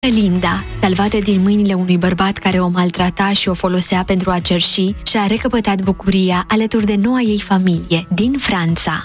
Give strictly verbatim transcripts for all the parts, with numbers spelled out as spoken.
Linda, salvată din mâinile unui bărbat care o maltrata și o folosea pentru a cerși, și-a recăpătat bucuria alături de noua ei familie din Franța.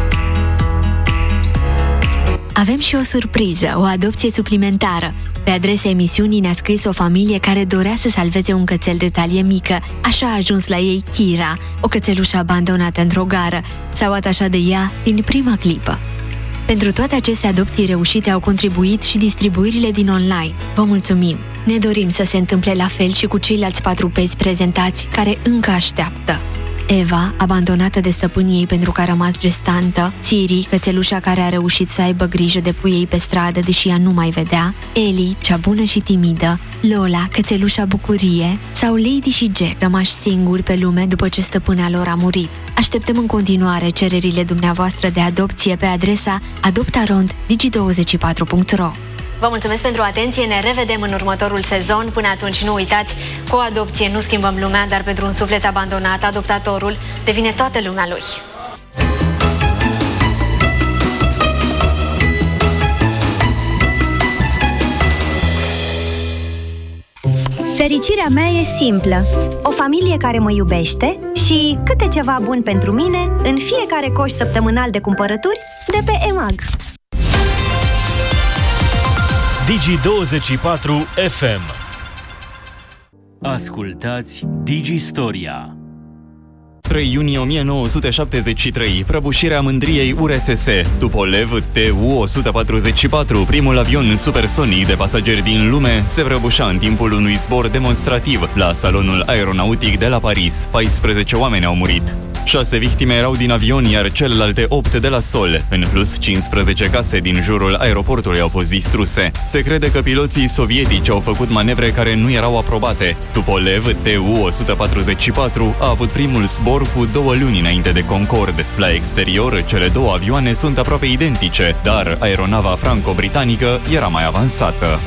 Avem și o surpriză, o adopție suplimentară. Pe adresa emisiunii ne-a scris o familie care dorea să salveze un cățel de talie mică. Așa a ajuns la ei Kira, o cățelușă abandonată într-o gară. S-au atașat de ea din prima clipă. Pentru toate aceste adopții reușite au contribuit și distribuirile din online. Vă mulțumim! Ne dorim să se întâmple la fel și cu ceilalți patrupezi prezentați care încă așteaptă. Eva, abandonată de stăpânii ei pentru că a rămas gestantă, Siri, cățelușa care a reușit să aibă grijă de puiei pe stradă deși ea nu mai vedea, Eli, cea bună și timidă, Lola, cățelușa bucurie, sau Lady și Jack, rămași singuri pe lume după ce stăpâna lor a murit. Așteptăm în continuare cererile dumneavoastră de adopție pe adresa adoptarond digi douăzeci și patru punct ro. Vă mulțumesc pentru atenție, ne revedem în următorul sezon. Până atunci nu uitați, cu o adopție nu schimbăm lumea, dar pentru un suflet abandonat, adoptatorul devine toată lumea lui. Fericirea mea e simplă. O familie care mă iubește și câte ceva bun pentru mine în fiecare coș săptămânal de cumpărături de pe E M A G. Digi douăzeci și patru F M. Ascultați Digistoria. trei iunie o mie nouă sute șaptezeci și trei, prăbușirea mândriei U R S S. Tupolev T U o sută patruzeci și patru, primul avion supersonic de pasageri din lume, se prăbușa în timpul unui zbor demonstrativ la salonul aeronautic de la Paris. paisprezece oameni au murit. Șase victime erau din avion, iar celelalte opt de la sol. În plus, cincisprezece case din jurul aeroportului au fost distruse. Se crede că piloții sovietici au făcut manevre care nu erau aprobate. Tupolev T U o sută patruzeci și patru a avut primul zbor cu două luni înainte de Concorde. La exterior, cele două avioane sunt aproape identice, dar aeronava franco-britanică era mai avansată.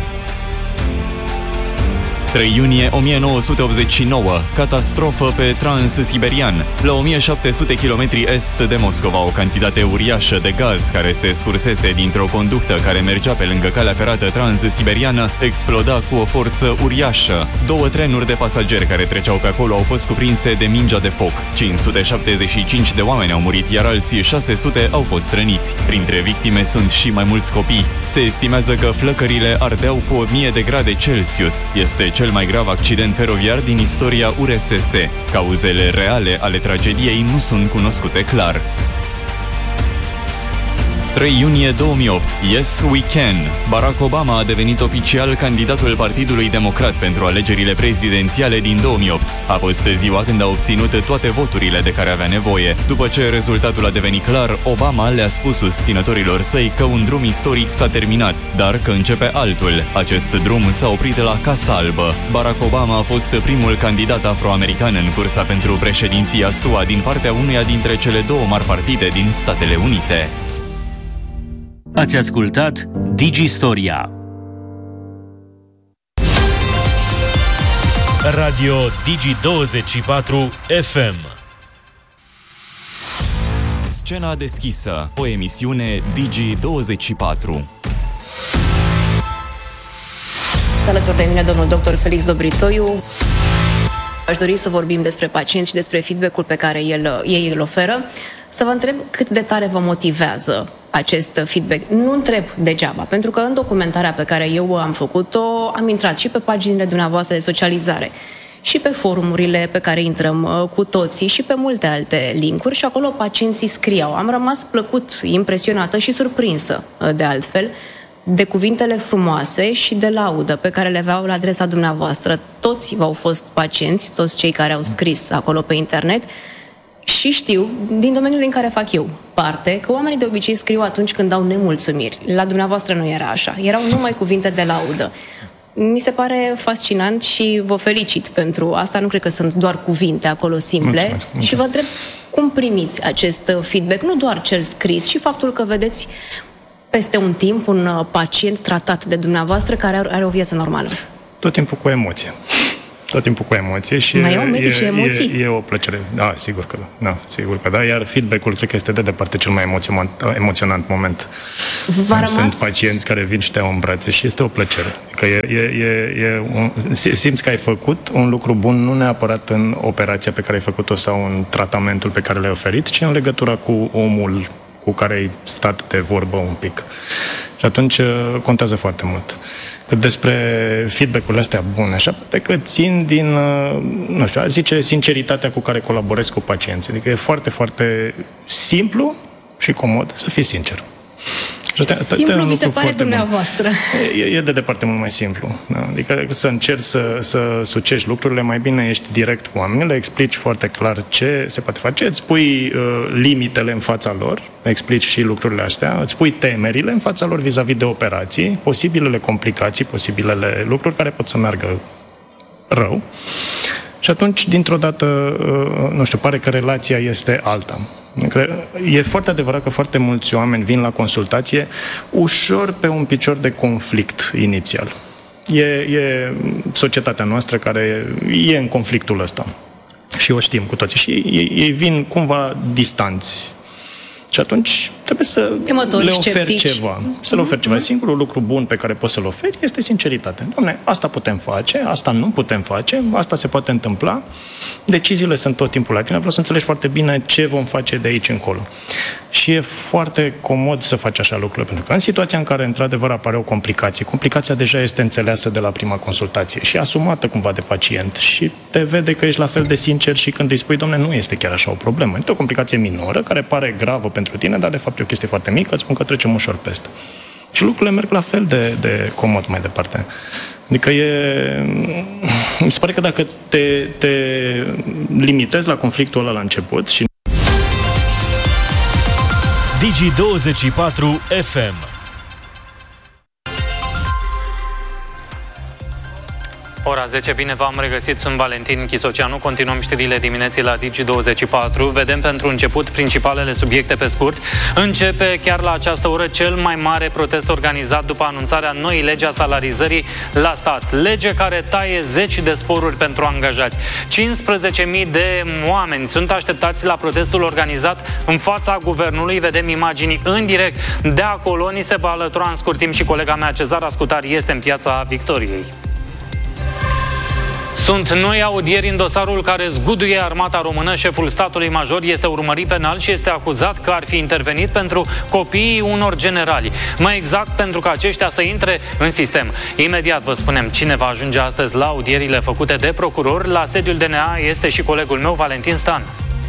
trei iunie o mie nouă sute optzeci și nouă, catastrofă pe Transsiberian. La o mie șapte sute kilometri est de Moscova, o cantitate uriașă de gaz care se scursese dintr-o conductă care mergea pe lângă calea ferată transsiberiană exploda cu o forță uriașă. Două trenuri de pasageri care treceau pe acolo au fost cuprinse de mingea de foc. cinci sute șaptezeci și cinci de oameni au murit, iar alții șase sute au fost răniți. Printre victime sunt și mai mulți copii. Se estimează că flăcările ardeau cu o mie de grade Celsius. Este cel mai grav accident feroviar din istoria U R S S. Cauzele reale ale tragediei nu sunt cunoscute clar. trei iunie două mii opt. Yes, we can. Barack Obama a devenit oficial candidatul Partidului Democrat pentru alegerile prezidențiale din două mii opt. A fost ziua când a obținut toate voturile de care avea nevoie. După ce rezultatul a devenit clar, Obama le-a spus susținătorilor săi că un drum istoric s-a terminat, dar că începe altul. Acest drum s-a oprit la Casa Albă. Barack Obama a fost primul candidat afroamerican în cursa pentru președinția S U A din partea unuia dintre cele două mari partide din Statele Unite. Ați ascultat Digistoria. Radio Digi douăzeci și patru F M. Scena deschisă, o emisiune Digi douăzeci și patru. Alături de mine domnul doctor Felix Dobrițoiu. Aș dori să vorbim despre pacient și despre feedback-ul pe care el, ei îl oferă. Să vă întreb cât de tare vă motivează acest feedback. Nu întreb degeaba, pentru că în documentarea pe care eu am făcut-o, am intrat și pe paginile dumneavoastră de socializare, și pe forumurile pe care intrăm cu toții, și pe multe alte linkuri, și acolo pacienții scriau. Am rămas plăcut impresionată și surprinsă, de altfel, de cuvintele frumoase și de laudă pe care le aveau la adresa dumneavoastră. Toți v-au fost pacienți, toți cei care au scris acolo pe internet. Și știu, din domeniul din care fac eu parte, că oamenii de obicei scriu atunci când au nemulțumiri. La dumneavoastră nu era așa. Erau numai cuvinte de laudă. Mi se pare fascinant și vă felicit pentru asta. Nu cred că sunt doar cuvinte acolo simple. Mulțumesc, mulțumesc. Și vă întreb cum primiți acest feedback, nu doar cel scris, și faptul că vedeți peste un timp un pacient tratat de dumneavoastră care are o viață normală. Tot timpul cu emoție. tot timpul cu emoție și mai e, au medici și emoții? E, e o plăcere. Da, sigur că da. da, sigur că da. Iar feedback-ul cred că este de departe cel mai emoționant, emoționant moment. V-a Sunt rămas... pacienți care vin și te au în brațe și este o plăcere. Că e, e, e, e un, simți că ai făcut un lucru bun, nu neapărat în operația pe care ai făcut-o sau în tratamentul pe care l-ai oferit, ci în legătura cu omul cu care ai stat de vorbă un pic. Și atunci contează foarte mult. Cât despre feedback-urile astea bune, așa, poate că țin din, nu știu, a zice, sinceritatea cu care colaborez cu pacienții. Adică e foarte, foarte simplu și comod să fii sincer. Simplu vi se pare dumneavoastră. E, e de departe mult mai simplu. Da? Adică să încerci să, să sucești lucrurile, mai bine ești direct cu oamenii, le explici foarte clar ce se poate face, îți pui uh, limitele în fața lor, explici și lucrurile astea, îți pui temerile în fața lor vis-a-vis de operații, posibilele complicații, posibilele lucruri care pot să meargă rău. Și atunci, dintr-o dată, uh, nu știu, pare că relația este alta. E foarte adevărat că foarte mulți oameni vin la consultație ușor pe un picior de conflict inițial. E, e societatea noastră care e în conflictul ăsta. Și o știm cu toții. Și ei, ei vin cumva distanți. Și atunci trebuie să Temători, le oferi sceptici. ceva. Să le oferi ceva. Singurul lucru bun pe care poți să-l oferi este sinceritatea. Doamne, asta putem face, asta nu putem face, asta se poate întâmpla. Deciziile sunt tot timpul la tine. Vreau să înțelegi foarte bine ce vom face de aici încolo. Și e foarte comod să faci așa lucrurile. Pentru că în situația în care, într-adevăr, apare o complicație, complicația deja este înțeleasă de la prima consultație și asumată cumva de pacient și te vede că ești la fel de sincer și când îi spui, domne, nu este chiar așa o problemă. Este o complicație minoră care pare gravă pentru tine, dar de fapt e o chestie foarte mică, îți spun că trecem ușor peste. Și lucrurile merg la fel de, de comod mai departe. Adică e... Mi se pare că dacă te, te limitezi la conflictul ăla la început și Digi douăzeci și patru F M. Ora zece, bine v-am regăsit, sunt Valentin Chisoceanu, continuăm știrile dimineții la Digi douăzeci și patru. Vedem pentru început principalele subiecte pe scurt. Începe chiar la această oră cel mai mare protest organizat după anunțarea noii legi a salarizării la stat. Lege care taie zeci de sporuri pentru angajați. cincisprezece mii de oameni sunt așteptați la protestul organizat în fața guvernului. Vedem imagini în direct de acolo. Ni se va alătura în scurt timp și colega mea Cezara Scutar este în Piața Victoriei. Sunt noi audieri în dosarul care zguduie armata română. Șeful statului major este urmărit penal și este acuzat că ar fi intervenit pentru copiii unor generali. Mai exact, pentru că aceștia să intre în sistem. Imediat vă spunem cine va ajunge astăzi la audierile făcute de procuror. La sediul D N A este și colegul meu, Valentin Stan.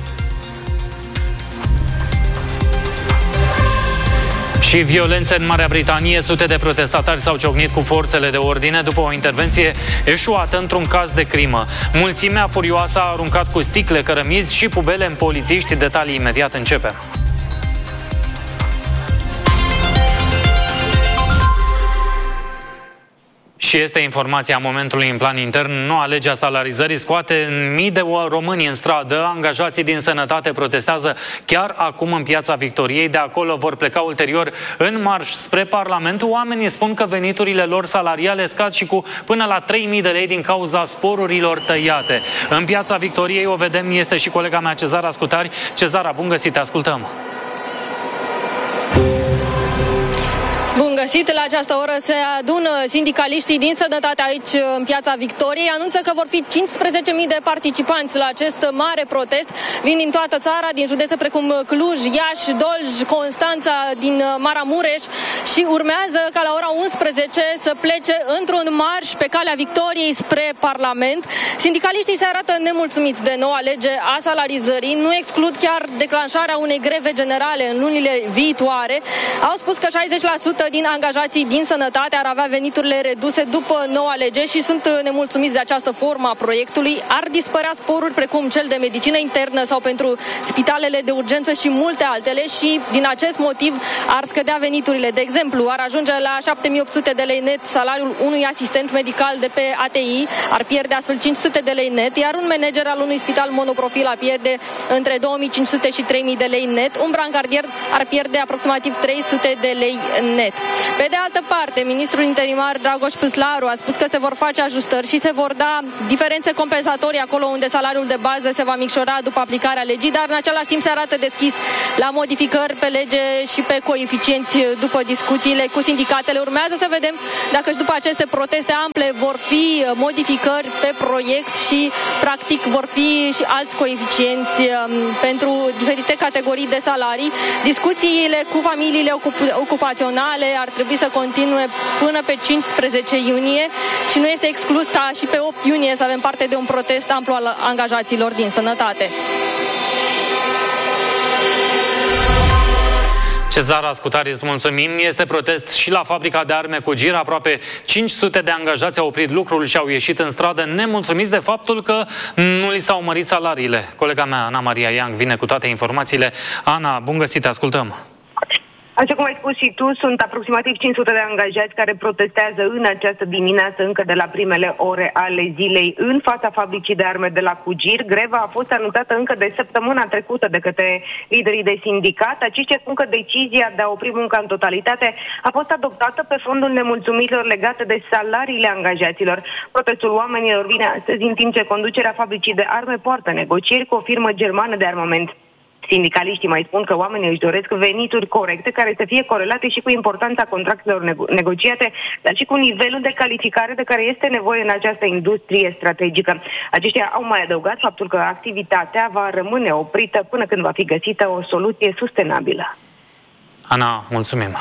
Și violențe în Marea Britanie, sute de protestatari s-au ciocnit cu forțele de ordine după o intervenție eșuată într-un caz de crimă. Mulțimea furioasă a aruncat cu sticle, cărămizi și pubele în polițiști. Detalii imediat începe. Și este informația momentului în plan intern. Noua lege a salarizării scoate mii de români în stradă. Angajații din sănătate protestează chiar acum în Piața Victoriei. De acolo vor pleca ulterior în marș spre Parlament. Oamenii spun că veniturile lor salariale scad și cu până la trei mii de lei din cauza sporurilor tăiate. În Piața Victoriei o vedem, este și colega mea Cezara Scutari. Cezara, bun găsit, te ascultăm! Bun găsit! La această oră se adună sindicaliștii din sănătate aici în Piața Victoriei. Anunță că vor fi cincisprezece mii de participanți la acest mare protest. Vin din toată țara, din județe precum Cluj, Iași, Dolj, Constanța, din Maramureș și urmează ca la ora unsprezece să plece într-un marș pe calea Victoriei spre Parlament. Sindicaliștii se arată nemulțumiți de noua lege a salarizării. Nu exclud chiar declanșarea unei greve generale în lunile viitoare. Au spus că șaizeci la sută din angajații din sănătate ar avea veniturile reduse după noua lege și sunt nemulțumiți de această formă a proiectului. Ar dispărea sporuri precum cel de medicină internă sau pentru spitalele de urgență și multe altele și din acest motiv ar scădea veniturile. De exemplu, ar ajunge la șapte mii opt sute de lei net salariul unui asistent medical de pe A T I, ar pierde astfel cinci sute de lei net, iar un manager al unui spital monoprofil ar pierde între două mii cinci sute și trei mii de lei net, un brancardier ar pierde aproximativ trei sute de lei net. net. Pe de altă parte, ministrul interimar Dragoș Păslaru a spus că se vor face ajustări și se vor da diferențe compensatorii acolo unde salariul de bază se va micșora după aplicarea legii, dar în același timp se arată deschis la modificări pe lege și pe coeficienți după discuțiile cu sindicatele. Urmează să vedem dacă și după aceste proteste ample vor fi modificări pe proiect și practic vor fi și alți coeficienți pentru diferite categorii de salarii. Discuțiile cu familiile ocup- ocupaționale ar trebui să continue până pe cincisprezece iunie și nu este exclus ca și pe opt iunie să avem parte de un protest amplu al angajaților din sănătate. Cezara Scutari, îți mulțumim. Este protest și la fabrica de arme cu Gira. Aproape cinci sute de angajați au oprit lucrul și au ieșit în stradă nemulțumiți de faptul că nu li s-au mărit salariile. Colega mea, Ana Maria Yang, vine cu toate informațiile. Ana, bun găsit, te ascultăm. Așa cum ai spus și tu, sunt aproximativ cinci sute de angajați care protestează în această dimineață, încă de la primele ore ale zilei, în fața fabricii de arme de la Cugir. Greva a fost anunțată încă de săptămâna trecută de către liderii de sindicat. Aceștia spun că decizia de a opri munca în totalitate a fost adoptată pe fondul nemulțumirilor legate de salariile angajaților. Protestul oamenilor vine astăzi în timp ce conducerea fabricii de arme poartă negocieri cu o firmă germană de armament. Sindicaliștii mai spun că oamenii își doresc venituri corecte care să fie corelate și cu importanța contractelor nego- negociate, dar și cu nivelul de calificare de care este nevoie în această industrie strategică. Aceștia au mai adăugat faptul că activitatea va rămâne oprită până când va fi găsită o soluție sustenabilă. Ana, mulțumim!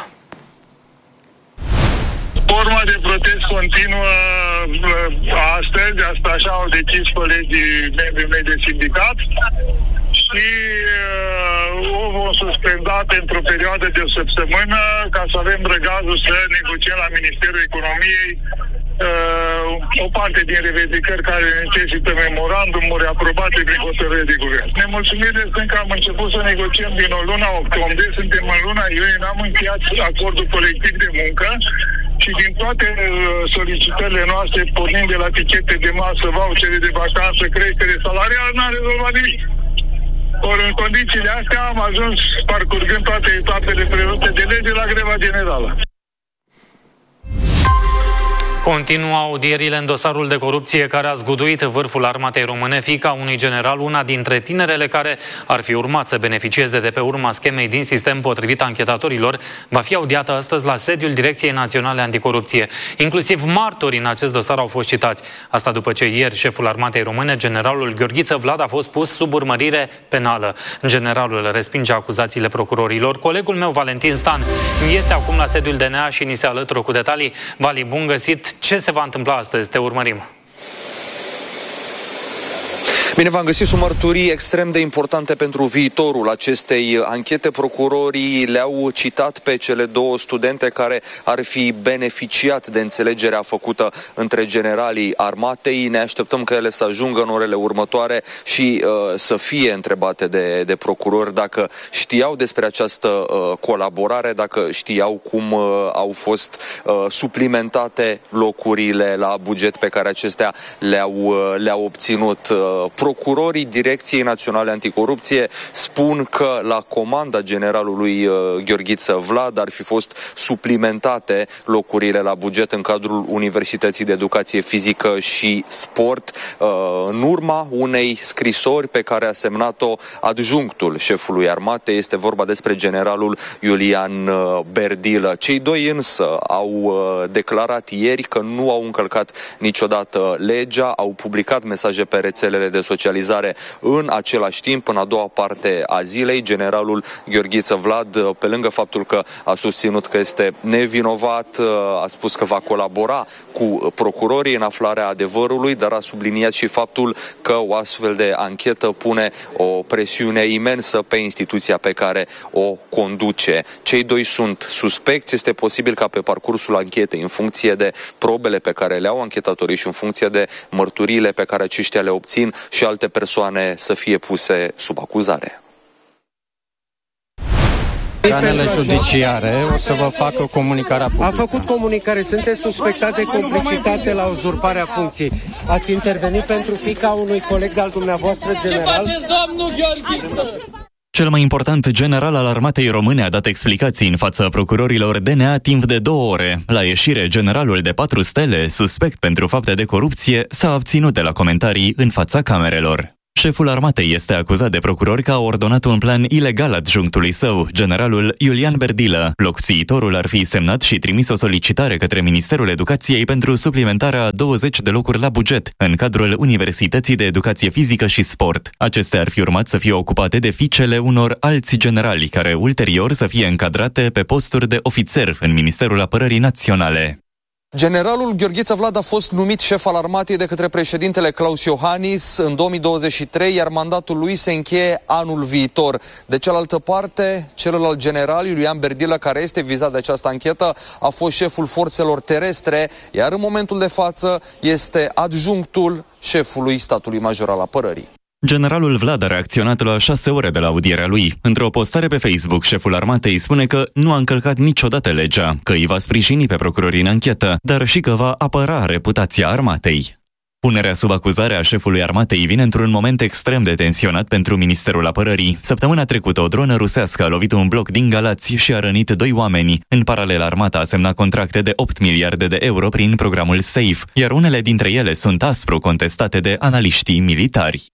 Forma de protest continuă astăzi, asta așa au decis colegii membrii mei de sindicat. Și uh, o vom suspenda pentru o perioadă de o săptămână ca să avem răgazul să negociem la Ministerul Economiei uh, o parte din revendicări care necesită memorandumuri aprobate prin hotărâre de guvern. Nemulțumirile sunt că am început să negociem din o luna octombrie, suntem în luna iunie, n-am încheiat acordul colectiv de muncă și din toate uh, solicitările noastre, pornind de la tichete de masă, vouchere de vacanță, creștere salarială, n-am rezolvat nimic. Ori în condițiile astea am ajuns, parcurgând toate etapele prevăzute de lege, la greva generală. Continuă audierile în dosarul de corupție care a zguduit vârful armatei române. Fiica unui general, una dintre tinerele care ar fi urmat să beneficieze de pe urma schemei din sistem potrivit anchetatorilor, va fi audiată astăzi la sediul Direcției Naționale Anticorupție. Inclusiv martorii în acest dosar au fost citați. Asta după ce ieri șeful armatei române, generalul Gheorghiță Vlad, a fost pus sub urmărire penală. Generalul respinge acuzațiile procurorilor. Colegul meu, Valentin Stan, este acum la sediul D N A și ni se alătură cu detalii. Vali, bun găsit! Ce se va întâmpla astăzi? Te urmărim. Bine, v-am găsit, sunt mărturii extrem de importante pentru viitorul acestei anchete. Procurorii le-au citat pe cele două studente care ar fi beneficiat de înțelegerea făcută între generalii armatei. Ne așteptăm că ele să ajungă în orele următoare și uh, să fie întrebate de, de procurori dacă știau despre această uh, colaborare, dacă știau cum uh, au fost uh, suplimentate locurile la buget pe care acestea le-au, uh, le-au obținut. Uh, Procurorii Direcției Naționale Anticorupție spun că la comanda generalului uh, Gheorghiță Vlad ar fi fost suplimentate locurile la buget în cadrul Universității de Educație Fizică și Sport, uh, în urma unei scrisori pe care a semnat-o adjunctul șefului armatei. Este vorba despre generalul Iulian uh, Berdilă. Cei doi însă au uh, declarat ieri că nu au încălcat niciodată legea, au publicat mesaje pe rețelele de socializare în același timp. În a doua parte a zilei, generalul Gheorghiță Vlad, pe lângă faptul că a susținut că este nevinovat, a spus că va colabora cu procurorii în aflarea adevărului, dar a subliniat și faptul că o astfel de anchetă pune o presiune imensă pe instituția pe care o conduce. Cei doi sunt suspecți. Este posibil ca pe parcursul anchetei, în funcție de probele pe care le au anchetatorii și în funcție de mărturiile pe care aceștia le obțin, și alte persoane să fie puse sub acuzare. Organele judiciare o să vă facă comunicarea publică. A făcut comunicare, sunteți suspectat de complicitate la uzurparea funcției. Ați intervenit pentru fiica unui coleg al dumneavoastră general? Ce faceți, domnul Gheorghiță? Cel mai important general al armatei române a dat explicații în fața procurorilor D N A timp de două ore. La ieșire, generalul de patru stele, suspect pentru fapte de corupție, s-a abținut de la comentarii în fața camerelor. Șeful armatei este acuzat de procurori că a ordonat un plan ilegal adjunctului său, generalul Iulian Berdilă. Locțiitorul ar fi semnat și trimis o solicitare către Ministerul Educației pentru suplimentarea a douăzeci de locuri la buget, în cadrul Universității de Educație Fizică și Sport. Acestea ar fi urmat să fie ocupate de fiicele unor alți generali, care ulterior să fie încadrate pe posturi de ofițer în Ministerul Apărării Naționale. Generalul Gheorghiță Vlad a fost numit șef al armatei de către președintele Klaus Iohannis în două mii douăzeci și trei, iar mandatul lui se încheie anul viitor. De cealaltă parte, celălalt general, Iulian Berdilă, care este vizat de această anchetă, a fost șeful forțelor terestre, iar în momentul de față este adjunctul șefului statului major al apărării. Generalul Vlad a reacționat la șase ore de la audierea lui. Într-o postare pe Facebook, șeful armatei spune că nu a încălcat niciodată legea, că îi va sprijini pe procurorii în anchetă, dar și că va apăra reputația armatei. Punerea sub acuzare a șefului armatei vine într-un moment extrem de tensionat pentru Ministerul Apărării. Săptămâna trecută, o dronă rusească a lovit un bloc din Galați și a rănit doi oameni. În paralel, armata a semnat contracte de opt miliarde de euro prin programul SAFE, iar unele dintre ele sunt aspru contestate de analiștii militari.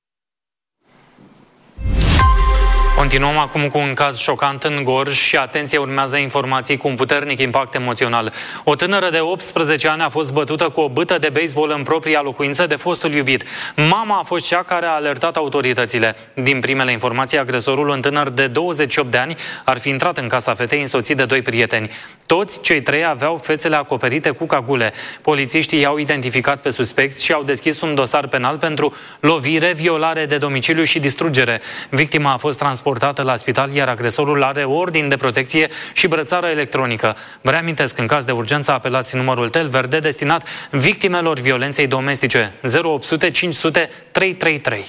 Continuăm acum cu un caz șocant în Gorj și, atenție, urmează informații cu un puternic impact emoțional. O tânără de optsprezece ani a fost bătută cu o bâtă de baseball în propria locuință de fostul iubit. Mama a fost cea care a alertat autoritățile. Din primele informații, agresorul, un tânăr de douăzeci și opt de ani, ar fi intrat în casa fetei însoțit de doi prieteni. Toți cei trei aveau fețele acoperite cu cagule. Polițiștii i-au identificat pe suspecți și au deschis un dosar penal pentru lovire, violare de domiciliu și distrugere. Victima a fost transportată la spital, iar agresorul are ordin de protecție și brățară electronică. Vă reamintesc, în caz de urgență, apelați numărul Tel Verde destinat victimelor violenței domestice zero opt sute cinci sute trei trei trei.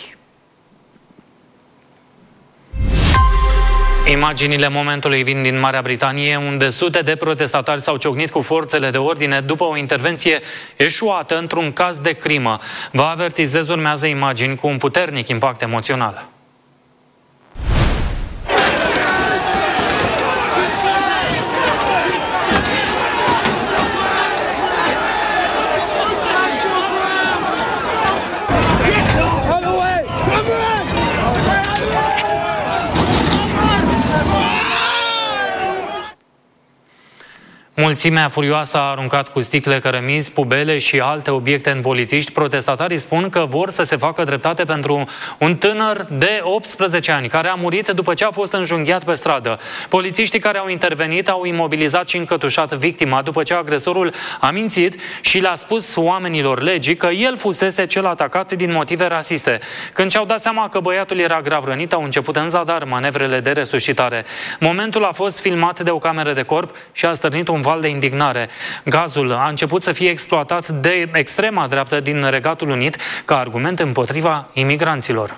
Imaginile momentului vin din Marea Britanie, unde sute de protestatari s-au ciocnit cu forțele de ordine după o intervenție eșuată într-un caz de crimă. Vă avertizez, urmează imagini cu un puternic impact emoțional. Mulțimea furioasă a aruncat cu sticle, cărămizi, pubele și alte obiecte în polițiști. Protestatarii spun că vor să se facă dreptate pentru un tânăr de optsprezece ani care a murit după ce a fost înjunghiat pe stradă. Polițiștii care au intervenit au imobilizat și încătușat victima după ce agresorul a mințit și le-a spus oamenilor legii că el fusese cel atacat din motive rasiste. Când și-au dat seama că băiatul era grav rănit, au început în zadar manevrele de resuscitare. Momentul a fost filmat de o cameră de corp și a stârnit un val de indignare. Gazul a început să fie exploatat de extrema dreaptă din Regatul Unit ca argument împotriva imigranților.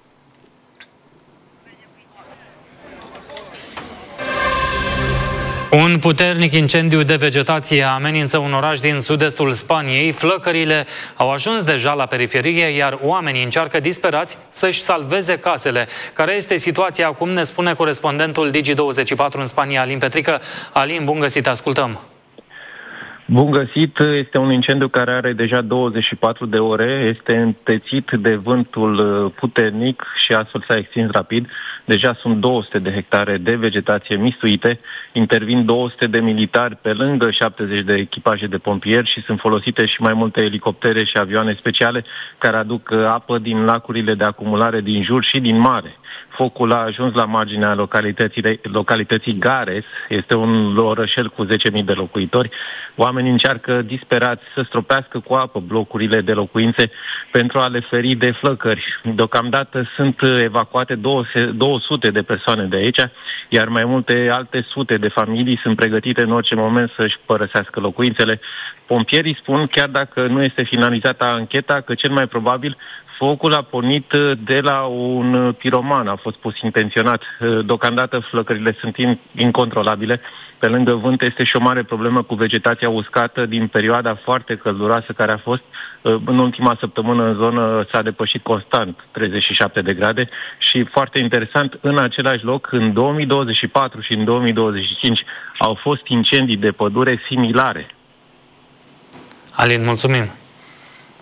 Un puternic incendiu de vegetație amenință un oraș din sud-estul Spaniei. Flăcările au ajuns deja la periferie, iar oamenii încearcă disperați să-și salveze casele. Care este situația acum, ne spune corespondentul Digi douăzeci și patru în Spania, Alin Petrică. Alin, bun găsit, ascultăm! Bun găsit, este un incendiu care are deja douăzeci și patru de ore, este întețit de vântul puternic și astfel s-a extins rapid. Deja sunt două sute de hectare de vegetație mistuite, intervin două sute de militari pe lângă șaptezeci de echipaje de pompieri și sunt folosite și mai multe elicoptere și avioane speciale care aduc apă din lacurile de acumulare din jur și din mare. Focul a ajuns la marginea localității, localității Gares, este un orășel cu zece mii de locuitori. Oamenii încearcă disperați să stropească cu apă blocurile de locuințe pentru a le feri de flăcări. Deocamdată sunt evacuate două sute de persoane de aici, iar mai multe alte sute de familii sunt pregătite în orice moment să-și părăsească locuințele. Pompierii spun, chiar dacă nu este finalizată ancheta, că cel mai probabil Focul a pornit de la un piroman, a fost pus intenționat. Deocamdată flăcările sunt incontrolabile. Pe lângă vânt este și o mare problemă cu vegetația uscată din perioada foarte călduroasă care a fost. În ultima săptămână în zonă s-a depășit constant treizeci și șapte de grade și foarte interesant, în același loc, în două mii douăzeci și patru și în două mii douăzeci și cinci au fost incendii de pădure similare. Alin, mulțumim!